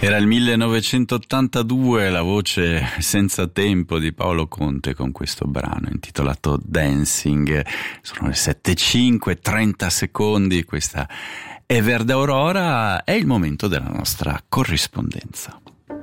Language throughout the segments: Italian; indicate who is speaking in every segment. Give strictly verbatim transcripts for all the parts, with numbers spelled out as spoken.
Speaker 1: Era il millenovecentottantadue, la voce senza tempo di Paolo Conte con questo brano intitolato Dancing. Sono le sette e cinque, trenta secondi, questa è Verde Aurora, è il momento della nostra corrispondenza.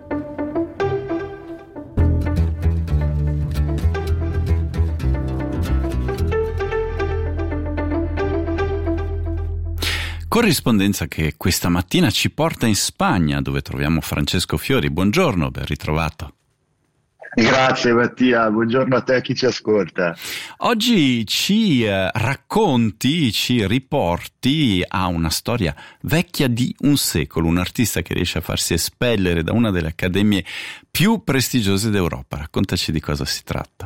Speaker 1: Corrispondenza che questa mattina ci porta in Spagna, dove troviamo Francesco Fiori. Buongiorno, ben ritrovato.
Speaker 2: Grazie Mattia, buongiorno a te e chi ci ascolta.
Speaker 1: Oggi ci eh, racconti, ci riporti a una storia vecchia di un secolo, un artista che riesce a farsi espellere da una delle accademie più prestigiose d'Europa. Raccontaci di cosa si tratta.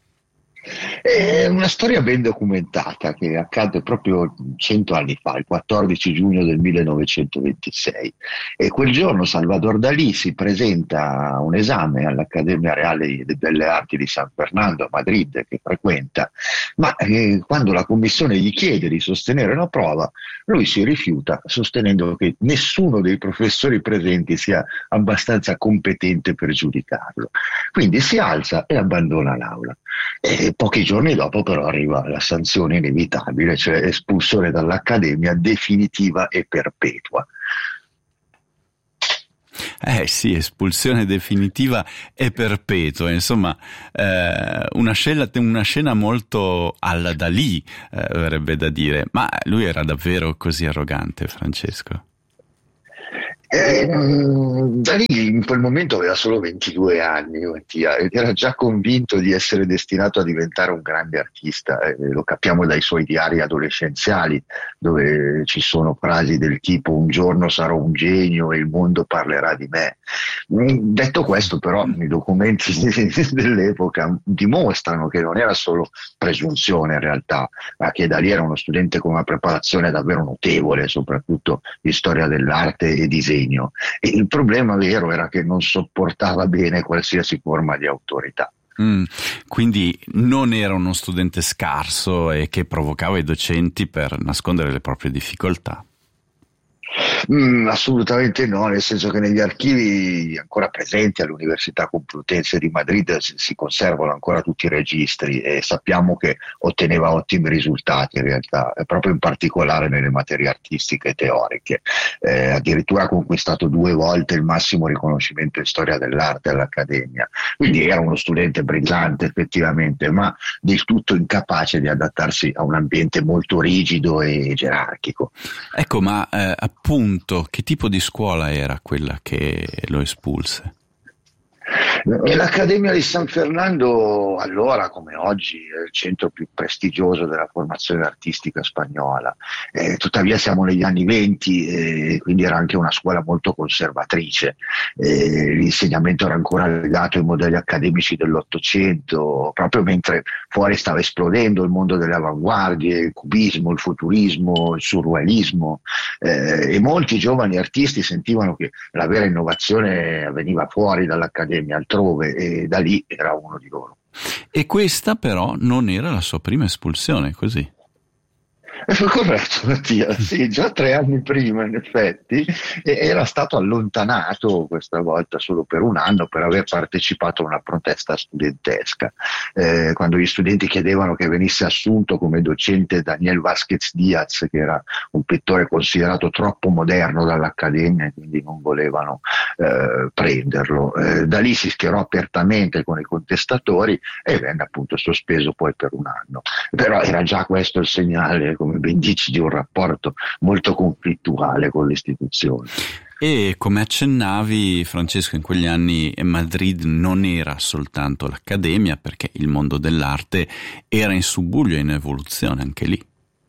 Speaker 2: È una storia ben documentata che accade proprio cento anni fa, il quattordici giugno del millenovecentoventisei, e quel giorno Salvador Dalì si presenta a un esame all'Accademia Reale di Belle Arti di San Fernando a Madrid, che frequenta, ma eh, quando la commissione gli chiede di sostenere la prova, lui si rifiuta, sostenendo che nessuno dei professori presenti sia abbastanza competente per giudicarlo. Quindi si alza e abbandona l'aula. E pochi giorni dopo però arriva la sanzione inevitabile, cioè espulsione dall'Accademia definitiva e perpetua.
Speaker 1: Eh sì, espulsione definitiva e perpetua, insomma eh, una, scena, una scena molto alla Dalì, eh, verrebbe da dire, ma lui era davvero così arrogante, Francesco?
Speaker 2: Eh, Dalì in quel momento aveva solo ventidue anni, Mattia, ed era già convinto di essere destinato a diventare un grande artista. Eh, lo capiamo dai suoi diari adolescenziali, dove ci sono frasi del tipo "un giorno sarò un genio e il mondo parlerà di me". Detto questo, però, i documenti dell'epoca dimostrano che non era solo presunzione in realtà, ma che Dalì era uno studente con una preparazione davvero notevole, soprattutto di storia dell'arte e disegno. E il problema vero era che non sopportava bene qualsiasi forma di autorità.
Speaker 1: Mm, quindi non era uno studente scarso e che provocava i docenti per nascondere le proprie difficoltà.
Speaker 2: Mm, assolutamente no, nel senso che negli archivi ancora presenti all'Università Complutense di Madrid si, si conservano ancora tutti i registri e sappiamo che otteneva ottimi risultati in realtà, proprio in particolare nelle materie artistiche e teoriche. Eh, addirittura ha conquistato due volte il massimo riconoscimento in storia dell'arte all'Accademia, quindi era uno studente brillante effettivamente, ma del tutto incapace di adattarsi a un ambiente molto rigido e gerarchico.
Speaker 1: Ecco, ma eh, appunto, che tipo di scuola era quella che lo espulse?
Speaker 2: L'Accademia di San Fernando, allora come oggi, è il centro più prestigioso della formazione artistica spagnola. Eh, tuttavia siamo negli anni venti, eh, quindi era anche una scuola molto conservatrice. Eh, l'insegnamento era ancora legato ai modelli accademici dell'Ottocento, proprio mentre fuori stava esplodendo il mondo delle avanguardie, il cubismo, il futurismo, il surrealismo, eh, e molti giovani artisti sentivano che la vera innovazione avveniva fuori dall'Accademia, altrove, e Dalì era uno di loro.
Speaker 1: E questa però non era la sua prima espulsione, così?
Speaker 2: Corretto Mattia, sì, già tre anni prima in effetti era stato allontanato, questa volta solo per un anno, per aver partecipato a una protesta studentesca. Eh, quando gli studenti chiedevano che venisse assunto come docente Daniel Vázquez Díaz, che era un pittore considerato troppo moderno dall'Accademia e quindi non volevano eh, prenderlo. Eh, da lì si schierò apertamente con i contestatori e venne appunto sospeso poi per un anno. Però era già questo il segnale, come ben dici, di un rapporto molto conflittuale con l'istituzione.
Speaker 1: E come accennavi, Francesco, in quegli anni Madrid non era soltanto l'Accademia, perché il mondo dell'arte era in subbuglio e in evoluzione anche lì.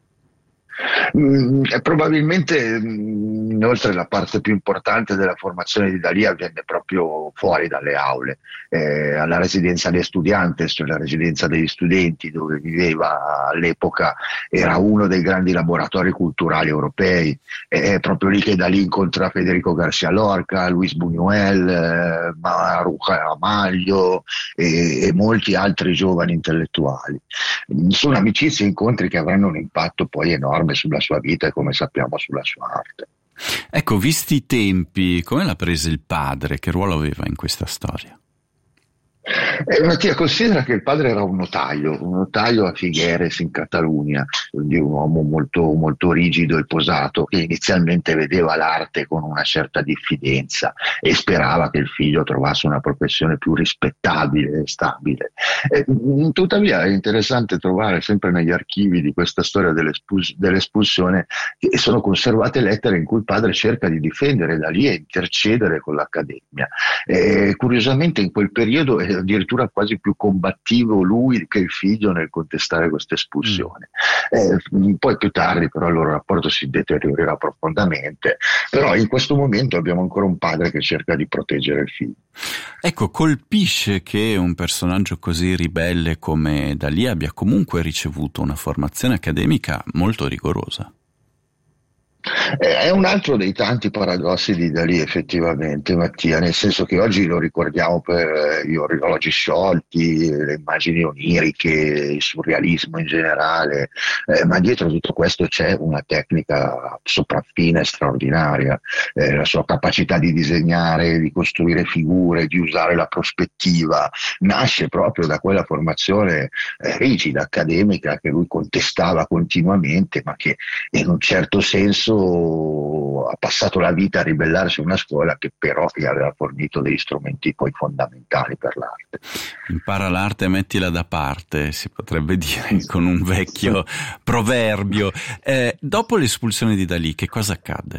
Speaker 2: Mm, probabilmente mm, inoltre la parte più importante della formazione di Dalì avvenne proprio fuori dalle aule, eh, alla residenza degli Estudiantes, cioè la residenza degli studenti dove viveva all'epoca. Era uno dei grandi laboratori culturali europei. È proprio lì che Dalì incontra Federico García Lorca, Luis Buñuel, eh, Maruja Ramalho e, e molti altri giovani intellettuali. Sono amicizie e incontri che avranno un impatto poi enorme sulla sua vita e, come sappiamo, sulla sua arte.
Speaker 1: Ecco, visti i tempi, come l'ha presa il padre? Che ruolo aveva in questa storia?
Speaker 2: Eh, Mattia, considera che il padre era un notaio, un notaio a Figueres in Catalunya, quindi un uomo molto, molto rigido e posato, che inizialmente vedeva l'arte con una certa diffidenza e sperava che il figlio trovasse una professione più rispettabile e stabile. Eh, tuttavia è interessante trovare sempre negli archivi di questa storia dell'espuls- dell'espulsione che sono conservate lettere in cui il padre cerca di difendere Dalì e intercedere con l'Accademia. Eh, curiosamente in quel periodo è addirittura quasi più combattivo lui che il figlio nel contestare questa espulsione. Mm. Eh, poi più tardi però il loro rapporto si deteriorerà profondamente, però in questo momento abbiamo ancora un padre che cerca di proteggere il figlio.
Speaker 1: Ecco, colpisce che un personaggio così ribelle come Dalì abbia comunque ricevuto una formazione accademica molto rigorosa.
Speaker 2: È un altro dei tanti paradossi di Dalì, effettivamente, Mattia, nel senso che oggi lo ricordiamo per gli orologi sciolti, le immagini oniriche, il surrealismo in generale, eh, ma dietro tutto questo c'è una tecnica sopraffina e straordinaria, eh, la sua capacità di disegnare, di costruire figure, di usare la prospettiva, nasce proprio da quella formazione eh, rigida, accademica, che lui contestava continuamente, ma che in un certo senso ha passato la vita a ribellarsi a una scuola che però gli aveva fornito degli strumenti poi fondamentali per l'arte.
Speaker 1: Impara l'arte e mettila da parte, si potrebbe dire con un vecchio proverbio. Eh, dopo l'espulsione di Dalì, che cosa accadde?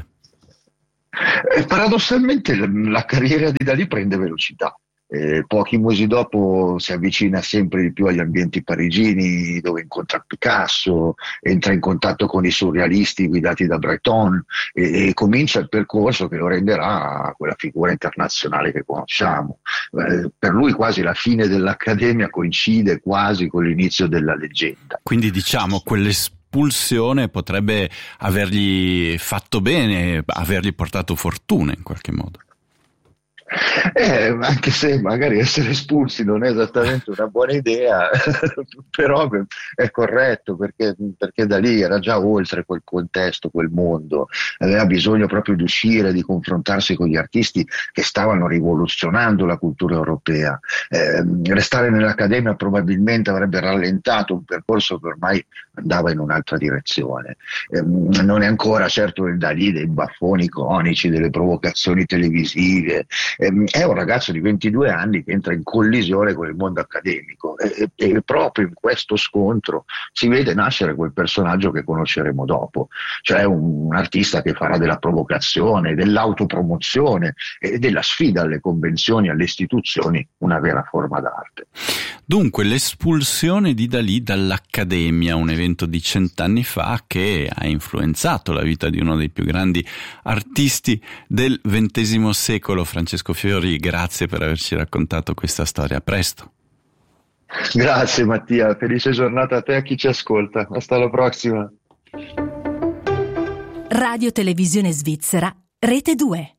Speaker 2: Eh, paradossalmente la carriera di Dalì prende velocità. Eh, pochi mesi dopo si avvicina sempre di più agli ambienti parigini, dove incontra Picasso, entra in contatto con i surrealisti guidati da Breton e, e comincia il percorso che lo renderà quella figura internazionale che conosciamo. Eh, per lui quasi la fine dell'Accademia coincide quasi con l'inizio della leggenda.
Speaker 1: Quindi diciamo quell'espulsione potrebbe avergli fatto bene, avergli portato fortuna in qualche modo.
Speaker 2: Eh, anche se magari essere espulsi non è esattamente una buona idea, però è corretto perché, perché Dalì era già oltre quel contesto, quel mondo, aveva bisogno proprio di uscire, di confrontarsi con gli artisti che stavano rivoluzionando la cultura europea. Eh, restare nell'Accademia probabilmente avrebbe rallentato un percorso che ormai andava in un'altra direzione. Eh, non è ancora certo il Dalì dei baffoni iconici, delle provocazioni televisive. È un ragazzo di ventidue anni che entra in collisione con il mondo accademico e, e proprio in questo scontro si vede nascere quel personaggio che conosceremo dopo, cioè un, un artista che farà della provocazione, dell'autopromozione e della sfida alle convenzioni, alle istituzioni, una vera forma d'arte.
Speaker 1: Dunque l'espulsione di Dalì dall'Accademia, un evento di cent'anni fa che ha influenzato la vita di uno dei più grandi artisti del ventesimo secolo. Francesco Fiori, grazie per averci raccontato questa storia. A presto.
Speaker 2: Grazie Mattia, felice giornata a te e a chi ci ascolta. Hasta alla prossima.
Speaker 3: Radio Televisione Svizzera, Rete due.